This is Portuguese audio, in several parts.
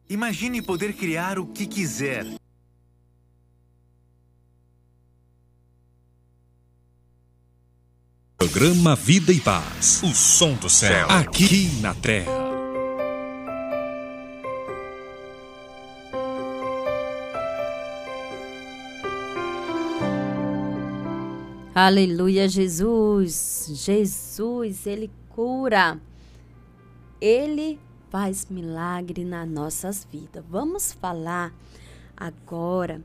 Imagine poder criar o que quiser. Programa Vida e Paz. O som do céu. Aqui na terra. Aleluia, Jesus. Jesus, Ele cura. Ele faz milagre nas nossas vidas. Vamos falar agora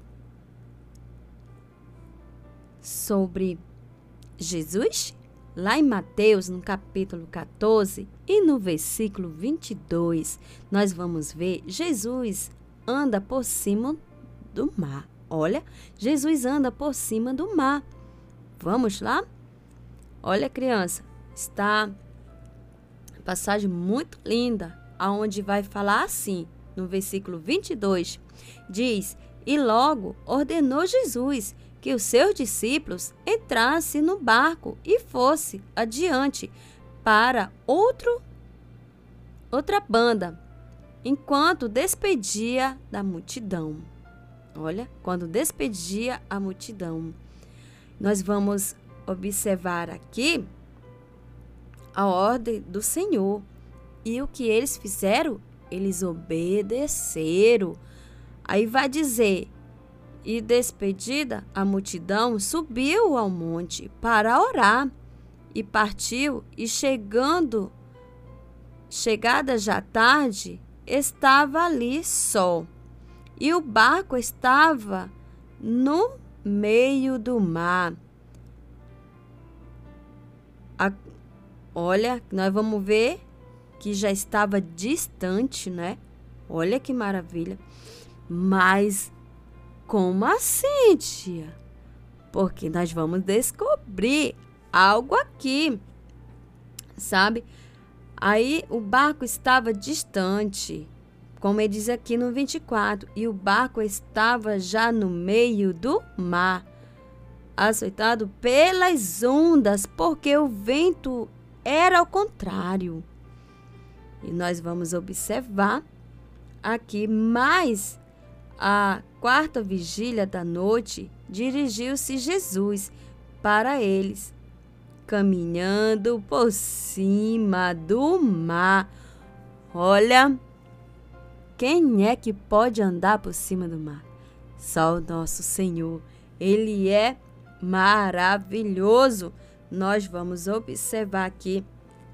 sobre Jesus? Lá em Mateus, no capítulo 14 e no versículo 22, nós vamos ver Jesus anda por cima do mar. Olha, Jesus anda por cima do mar. Vamos lá? Olha, criança, está uma passagem muito linda, aonde vai falar assim, no versículo 22, diz: "E logo ordenou Jesus que os seus discípulos entrassem no barco e fosse adiante para outra banda, enquanto despedia da multidão." Olha, quando despedia a multidão. Nós vamos observar aqui a ordem do Senhor. E o que eles fizeram? Eles obedeceram. Aí vai dizer: "E despedida a multidão, subiu ao monte para orar, e partiu, e chegada já tarde, estava ali só, e o barco estava no meio do mar." Olha, nós vamos ver que já estava distante, né? Olha que maravilha. Mas como assim, tia? Porque nós vamos descobrir algo aqui, sabe? Aí o barco estava distante, como ele diz aqui no 24, e o barco estava já no meio do mar, açoitado pelas ondas, porque o vento era ao contrário. E nós vamos observar aqui mais a quarta vigília da noite, dirigiu-se Jesus para eles, caminhando por cima do mar. Olha, quem é que pode andar por cima do mar? Só o nosso Senhor. Ele é maravilhoso. Nós vamos observar aqui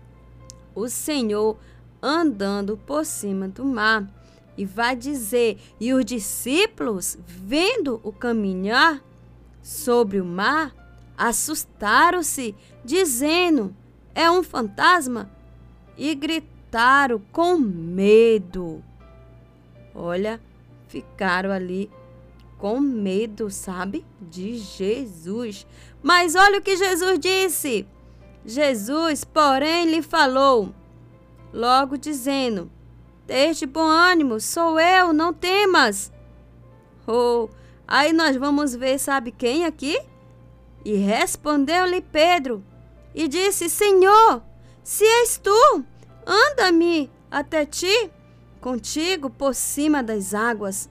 o Senhor andando por cima do mar. E vai dizer: "E os discípulos, vendo o caminhar sobre o mar, assustaram-se, dizendo: 'É um fantasma!' E gritaram com medo." Olha, ficaram ali com medo, sabe? De Jesus. Mas olha o que Jesus disse. Jesus, porém, lhe falou, logo dizendo: "Tende bom ânimo, sou eu, não temas." Oh, aí nós vamos ver, sabe quem aqui? "E respondeu-lhe Pedro, e disse: Senhor, se és tu, anda-me até ti, contigo por cima das águas."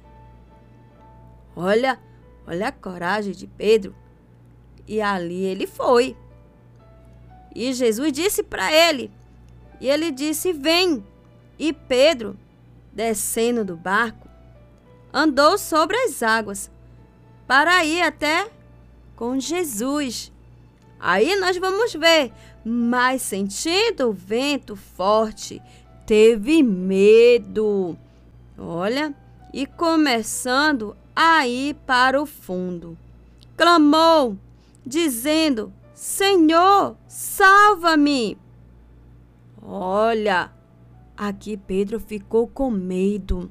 Olha a coragem de Pedro. E ali ele foi. E Jesus disse para ele, e ele disse: "Vem." E Pedro, descendo do barco, andou sobre as águas para ir até com Jesus. Aí nós vamos ver, mas sentindo o vento forte, teve medo. Olha, e começando a ir para o fundo, clamou, dizendo: "Senhor, salva-me." Olha, aqui Pedro ficou com medo,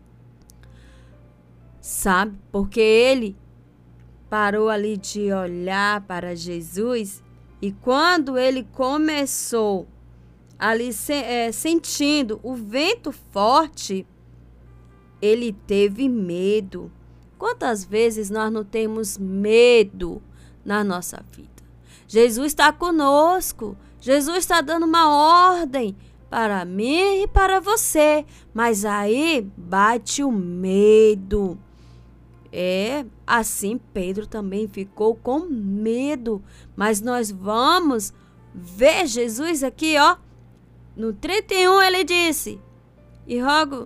sabe? Porque ele parou ali de olhar para Jesus, e quando ele começou ali sentindo o vento forte, ele teve medo. Quantas vezes nós não temos medo na nossa vida? Jesus está conosco. Jesus está dando uma ordem para mim e para você. Mas aí bate o medo. Assim Pedro também ficou com medo. Mas nós vamos ver Jesus aqui, ó. No 31 ele disse, e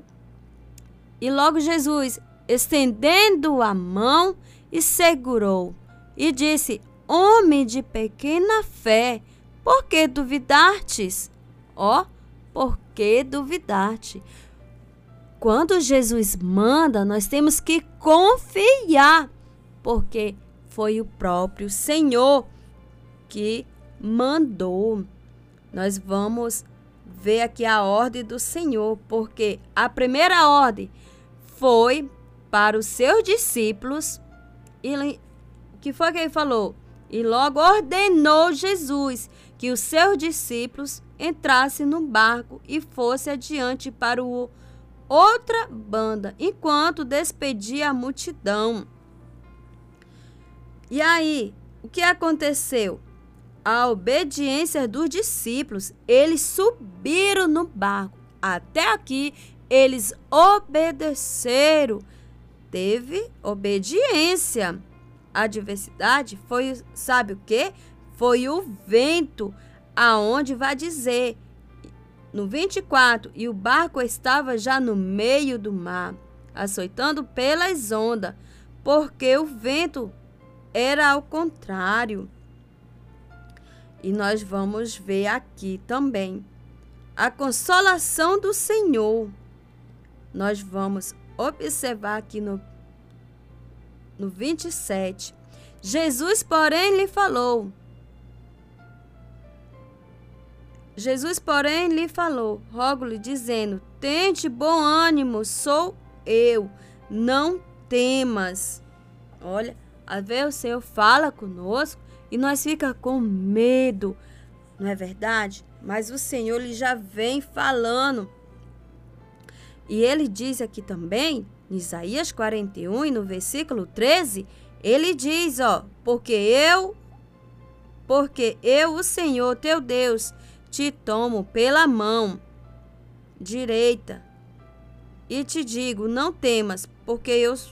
logo Jesus, estendendo a mão, e segurou, e disse: homem de pequena fé, por que duvidastes? Por que duvidaste? Quando Jesus manda, nós temos que confiar, porque foi o próprio Senhor que mandou. Nós vamos ver aqui a ordem do Senhor, porque a primeira ordem foi para os seus discípulos. O que foi que ele falou? E logo ordenou Jesus que os seus discípulos entrassem no barco e fossem adiante para outra banda, enquanto despedia a multidão. E aí, o que aconteceu? A obediência dos discípulos, eles subiram no barco. Até aqui, eles obedeceram. Teve obediência. A adversidade foi, sabe o quê? Foi o vento, aonde vai dizer, no 24, e o barco estava já no meio do mar, açoitando pelas ondas, porque o vento era ao contrário. E nós vamos ver aqui também a consolação do Senhor. Nós vamos observar aqui no 27. Jesus, porém, lhe falou, rogo-lhe, dizendo: tente bom ânimo, sou eu, não temas. Olha, às vezes o Senhor fala conosco e nós fica com medo, não é verdade? Mas o Senhor, ele já vem falando. E ele diz aqui também, em Isaías 41 e no versículo 13, ele diz, porque eu, o Senhor teu Deus, te tomo pela mão direita e te digo: não temas, porque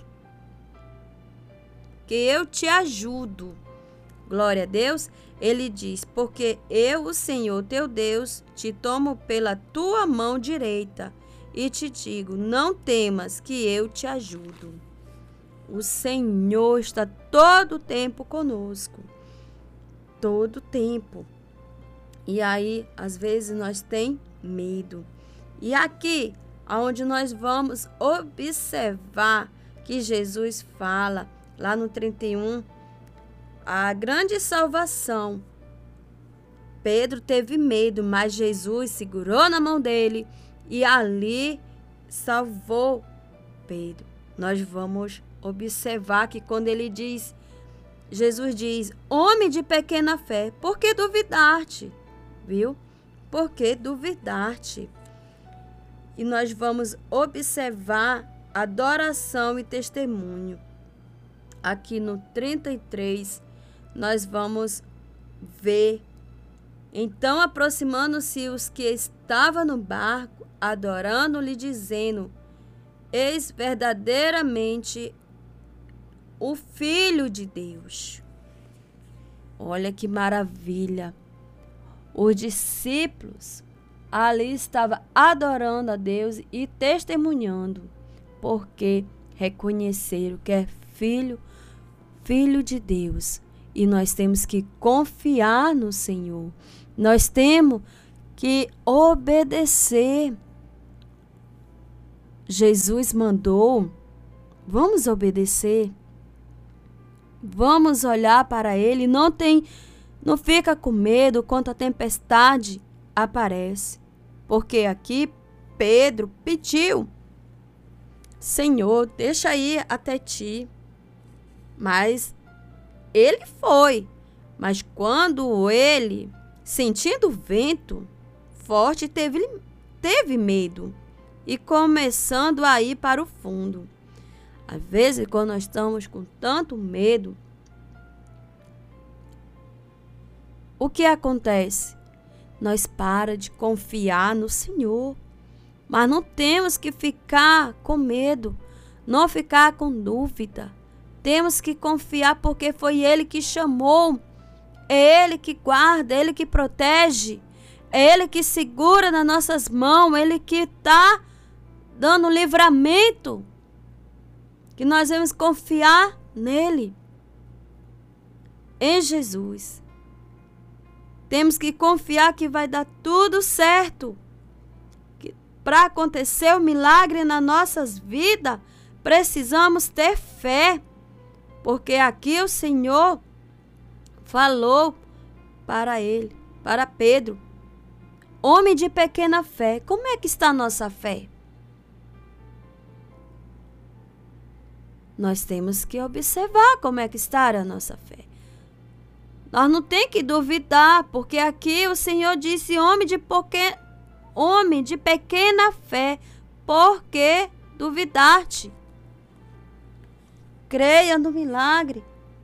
eu te ajudo. Glória a Deus. Ele diz: porque eu, o Senhor teu Deus, te tomo pela tua mão direita e te digo: não temas, que eu te ajudo. O Senhor está todo o tempo conosco. Todo o tempo. E aí, às vezes, nós temos medo. E aqui, onde nós vamos observar que Jesus fala, lá no 31, a grande salvação. Pedro teve medo, mas Jesus segurou na mão dele e ali salvou Pedro. Nós vamos observar que quando ele diz, Jesus diz: homem de pequena fé, por que duvidaste? Viu? Por que duvidaste? E nós vamos observar adoração e testemunho. Aqui no 33, nós vamos ver. Então, aproximando-se os que estavam no barco, adorando-lhe, dizendo: eis verdadeiramente o Filho de Deus. Olha que maravilha. Os discípulos ali estavam adorando a Deus e testemunhando, porque reconheceram que é filho de Deus. E nós temos que confiar no Senhor. Nós temos que obedecer. Jesus mandou, vamos obedecer. Vamos olhar para Ele. Não fica com medo quando a tempestade aparece. Porque aqui Pedro pediu: Senhor, deixa ir até ti. Mas ele foi. Mas quando ele, sentindo o vento forte, teve medo. E começando a ir para o fundo. Às vezes, quando nós estamos com tanto medo, o que acontece? nós para de confiar no Senhor. Mas não temos que ficar com medo, não ficar com dúvida. Temos que confiar porque foi Ele que chamou, é Ele que guarda, é Ele que protege, é Ele que segura nas nossas mãos, Ele que está dando livramento, que nós vamos confiar nele, em Jesus. Temos que confiar que vai dar tudo certo. Para acontecer o milagre nas nossas vidas, precisamos ter fé. Porque aqui o Senhor falou para ele, para Pedro, homem de pequena fé. Como é que está a nossa fé? Nós temos que observar como é que está a nossa fé. Nós não temos que duvidar, porque aqui o Senhor disse homem de pequena fé, por que duvidar-te? Creia no milagre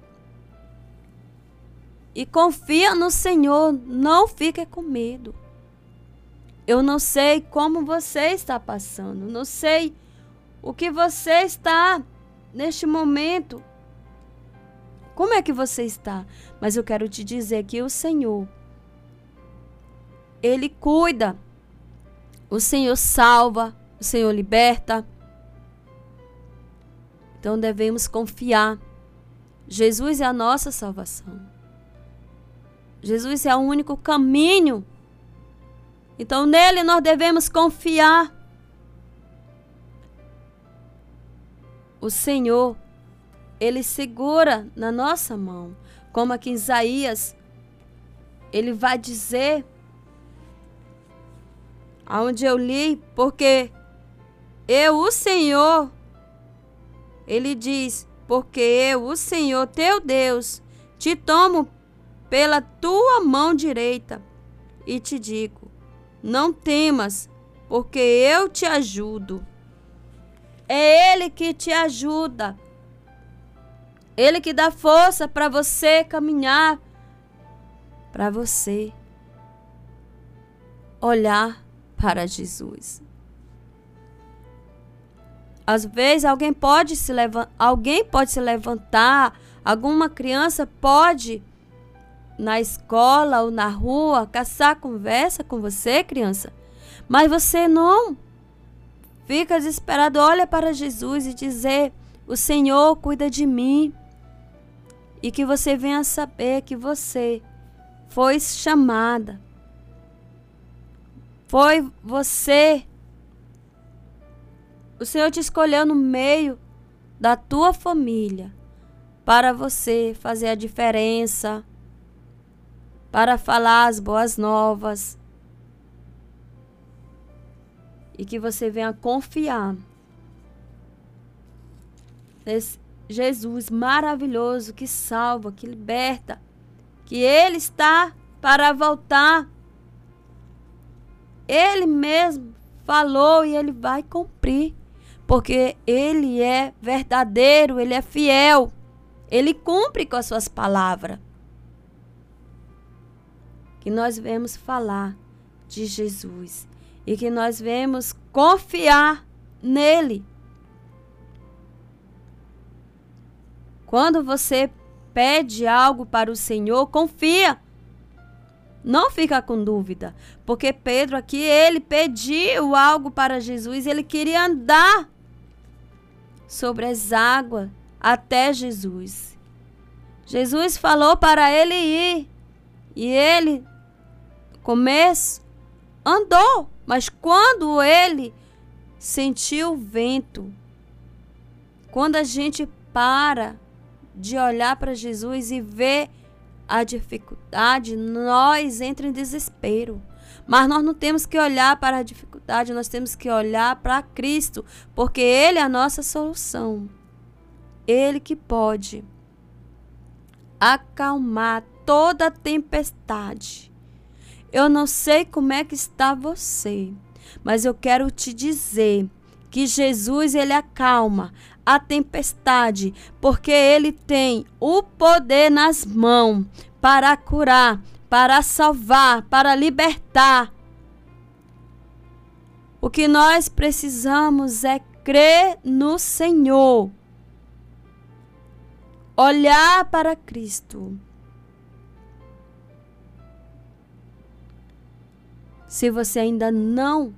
e confia no Senhor, não fique com medo. Eu não sei como você está passando, não sei o que você está neste momento. Como é que você está? Mas eu quero te dizer que o Senhor, Ele cuida, o Senhor salva, o Senhor liberta. Então devemos confiar. Jesus é a nossa salvação. Jesus é o único caminho. Então nele nós devemos confiar. O Senhor, Ele segura na nossa mão. Como aqui em Isaías, Ele vai dizer, aonde eu li, porque eu, o Senhor, Ele diz, porque eu, o Senhor, teu Deus, te tomo pela tua mão direita e te digo, não temas, porque eu te ajudo. É Ele que te ajuda. Ele que dá força para você caminhar, para você olhar para Jesus. Às vezes alguém pode se levantar, alguma criança pode na escola ou na rua caçar conversa com você, criança, mas você não fica desesperado, olha para Jesus e dizer, o Senhor cuida de mim, e que você venha saber que você foi chamada, foi você, o Senhor te escolheu no meio da tua família para você fazer a diferença, para falar as boas novas, e que você venha confiar nesse Jesus maravilhoso que salva, que liberta, que Ele está para voltar. Ele mesmo falou e Ele vai cumprir, porque Ele é verdadeiro, Ele é fiel, Ele cumpre com as suas palavras. Que nós vemos falar de Jesus e que nós vemos confiar nele. Quando você pede algo para o Senhor, confia. Não fica com dúvida. Porque Pedro aqui, ele pediu algo para Jesus. Ele queria andar sobre as águas até Jesus. Jesus falou para ele ir. E ele, no começo, andou. Mas quando ele sentiu o vento, quando a gente para de olhar para Jesus e ver a dificuldade, nós entramos em desespero. Mas nós não temos que olhar para a dificuldade, nós temos que olhar para Cristo, porque Ele é a nossa solução. Ele que pode acalmar toda a tempestade. Eu não sei como é que está você, mas eu quero te dizer que Jesus, Ele acalma a tempestade, porque Ele tem o poder nas mãos para curar, para salvar, para libertar. O que nós precisamos é crer no Senhor. Olhar para Cristo. Se você ainda não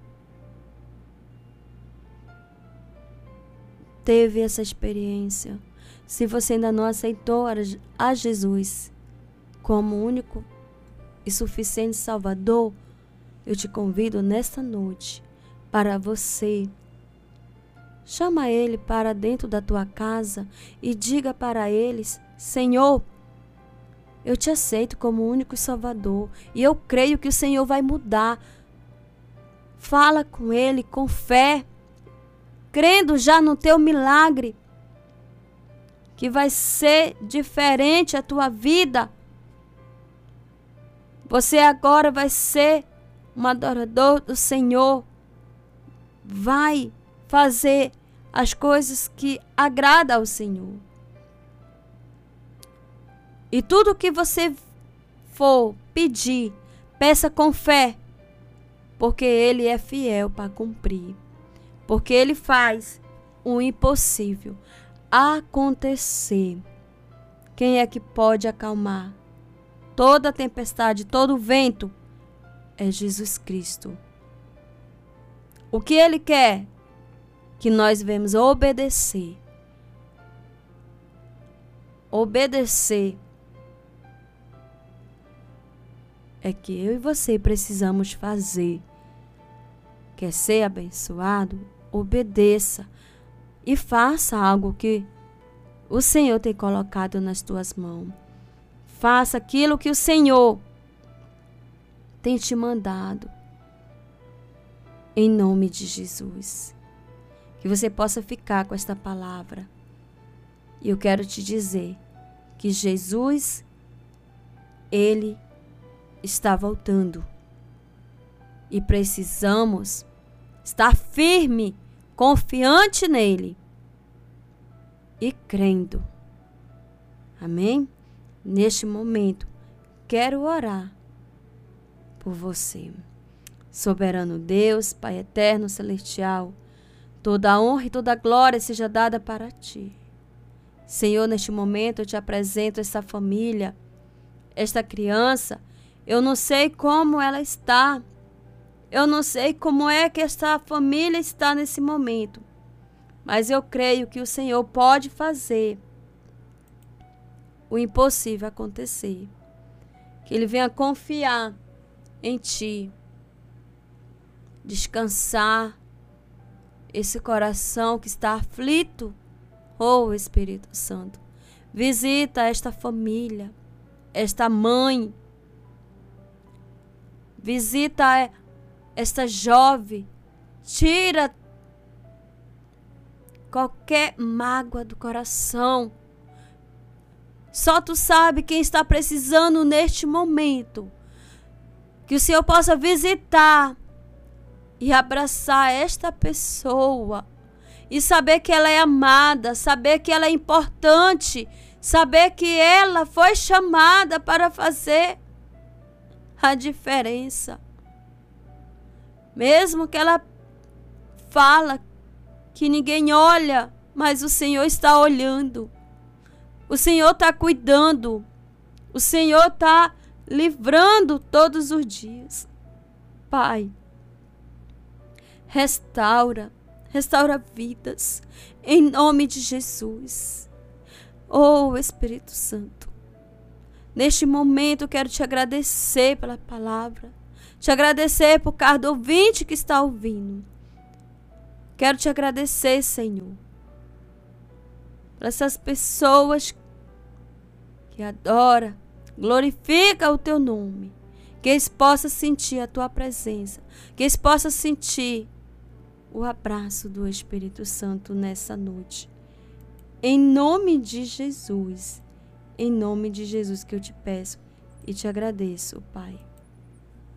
teve essa experiência, se você ainda não aceitou a Jesus como único e suficiente Salvador, eu te convido nesta noite para você chama Ele para dentro da tua casa e diga para eles: Senhor, eu te aceito como único Salvador e eu creio que o Senhor vai mudar. Fala com Ele com fé, crendo já no teu milagre, que vai ser diferente a tua vida. Você agora vai ser um adorador do Senhor. Vai fazer as coisas que agradam ao Senhor. E tudo que você for pedir, peça com fé, porque Ele é fiel para cumprir. Porque Ele faz o impossível acontecer. Quem é que pode acalmar toda a tempestade, todo o vento? É Jesus Cristo. O que Ele quer? Que nós devemos obedecer. Obedecer é que eu e você precisamos fazer. Quer ser abençoado? Obedeça e faça algo que o Senhor tem colocado nas tuas mãos. Faça aquilo que o Senhor tem te mandado. Em nome de Jesus. Que você possa ficar com esta palavra. E eu quero te dizer que Jesus, Ele está voltando. E precisamos estar firme, confiante nele e crendo. Amém? Neste momento, quero orar por você. Soberano Deus, Pai eterno, celestial, toda a honra e toda a glória seja dada para ti. Senhor, neste momento eu te apresento essa família, esta criança. Eu não sei como ela está. Eu não sei como é que esta família está nesse momento. Mas eu creio que o Senhor pode fazer o impossível acontecer. Que ele venha confiar em ti. Descansar esse coração que está aflito. Oh, Espírito Santo, visita esta família, esta mãe. Visita esta jovem. Tira qualquer mágoa do coração. Só tu sabe quem está precisando neste momento. Que o Senhor possa visitar e abraçar esta pessoa. E saber que ela é amada, saber que ela é importante, saber que ela foi chamada para fazer a diferença. Mesmo que ela fala que ninguém olha, mas o Senhor está olhando. O Senhor está cuidando. O Senhor está livrando todos os dias. Pai, restaura vidas, em nome de Jesus. Oh, Espírito Santo, neste momento eu quero te agradecer pela palavra, te agradecer por cada ouvinte que está ouvindo. Quero te agradecer, Senhor, por essas pessoas que adoram, glorificam o teu nome, que eles possam sentir a tua presença, que eles possam sentir o abraço do Espírito Santo nessa noite. Em nome de Jesus. Em nome de Jesus que eu te peço e te agradeço, Pai.